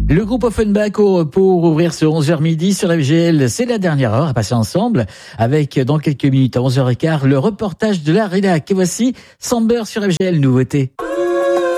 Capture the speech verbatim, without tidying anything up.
Le groupe Offenbach pour ouvrir ce onze heures midi sur F G L. C'est la dernière heure à passer ensemble avec, dans quelques minutes, à onze heures quinze, le reportage de la rédac. Et voici Samber sur F G L, nouveauté.